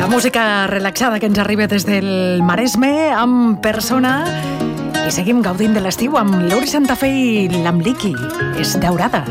La música relaxada que ens arriba des del Maresme amb Persona i seguim gaudint de l'estiu amb l'Uri Santa Fe i l'Amliki. És daurada.